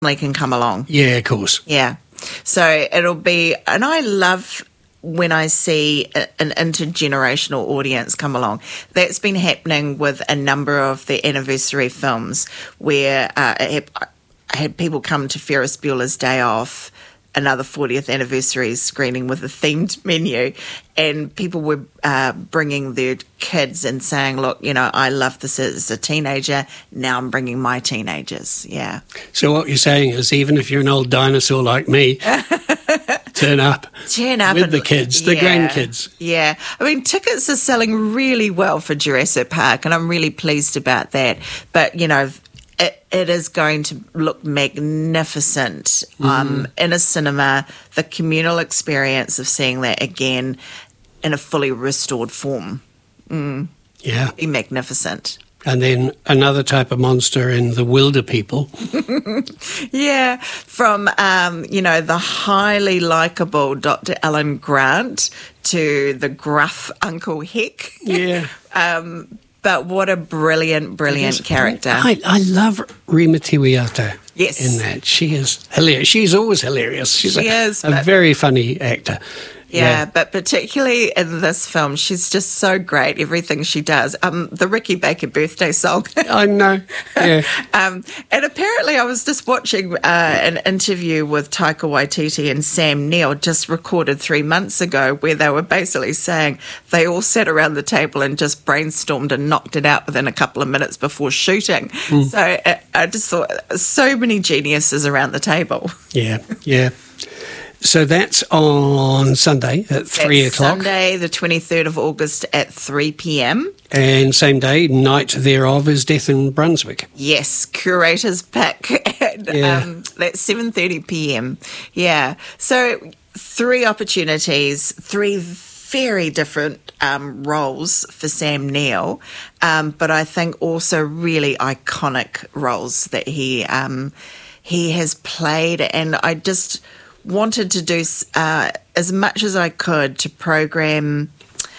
family can come along. Yeah, of course. Yeah. So it'll be, and I love when I see an intergenerational audience come along. That's been happening with a number of the anniversary films where I had people come to Ferris Bueller's Day Off, another 40th anniversary screening with a themed menu, and people were bringing their kids and saying, look, I love this as a teenager, now I'm bringing my teenagers. Yeah. So what you're saying is, even if you're an old dinosaur like me, turn up with the kids, the grandkids. Yeah. I mean, tickets are selling really well for Jurassic Park, and I'm really pleased about that. But, it is going to look magnificent in a cinema, the communal experience of seeing that again in a fully restored form. Yeah. Be magnificent. And then another type of monster in the Wilder People. Yeah, from, the highly likeable Dr. Alan Grant to the gruff Uncle Heck. Yeah. But what a brilliant character. I love Rima Tiwiata in that. She is hilarious. She's always hilarious. She's a very funny actor. Yeah, but particularly in this film, she's just so great, everything she does. The Ricky Baker birthday song. I know, yeah. And apparently I was just watching an interview with Taika Waititi and Sam Neill, just recorded 3 months ago, where they were basically saying they all sat around the table and just brainstormed and knocked it out within a couple of minutes before shooting. So I just thought, so many geniuses around the table. Yeah. So that's on Sunday at 3 o'clock. Sunday, the 23rd of August at 3 p.m. And same day, night thereof, is Death in Brunswick. Yes, Curator's Pick. And, that's 7:30 p.m. Yeah. So 3 opportunities, 3 very different roles for Sam Neill, but I think also really iconic roles that he has played, and I just wanted to do as much as I could to program,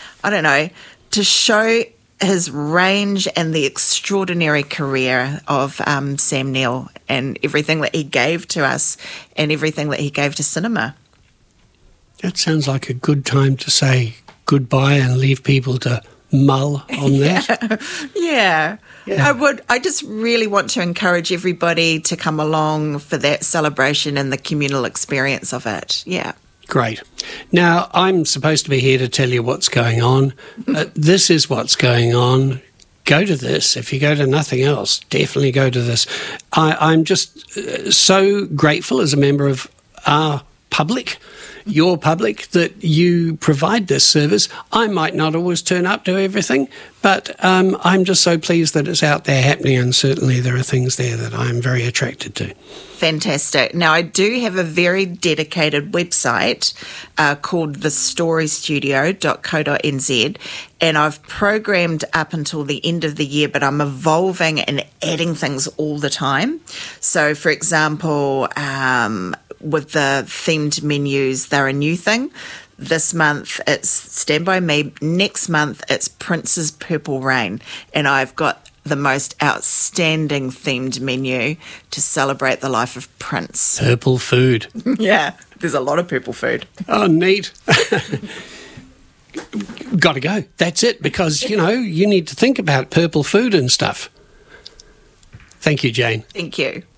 to show his range and the extraordinary career of Sam Neill and everything that he gave to us and everything that he gave to cinema. That sounds like a good time to say goodbye and leave people to mull on that. Yeah. I just really want to encourage everybody to come along for that celebration and the communal experience of it. Yeah. Great. Now, I'm supposed to be here to tell you what's going on. This is what's going on. Go to this. If you go to nothing else, definitely go to this. I'm just so grateful as a member of our public, your public, that you provide this service. I might not always turn up to everything, but I'm just so pleased that it's out there happening, and certainly there are things there that I'm very attracted to. Fantastic. Now, I do have a very dedicated website called thestorystudio.co.nz, and I've programmed up until the end of the year, but I'm evolving and adding things all the time. So, for example, with the themed menus, they're a new thing. This month it's Stand By Me. Next month it's Prince's Purple Rain. And I've got the most outstanding themed menu to celebrate the life of Prince. Purple food. Yeah, there's a lot of purple food. Oh, neat. Got to go. That's it, because, you need to think about purple food and stuff. Thank you, Jane. Thank you.